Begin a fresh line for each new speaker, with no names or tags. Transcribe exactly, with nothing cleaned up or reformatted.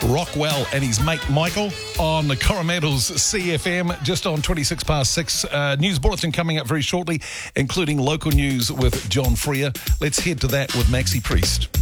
Rockwell and his mate Michael on the Coromadel's C F M, just on twenty-six past six. Uh, news bulletin coming up very shortly, including local news with John Freer. Let's head to that with Maxi Priest.